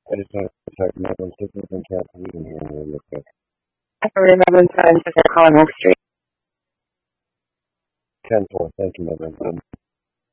I just want to talk to Madam Sickles and Cat Sweden here real quick. For Reverend Sons of Colin Oak Street. 10-4, thank you, Madam.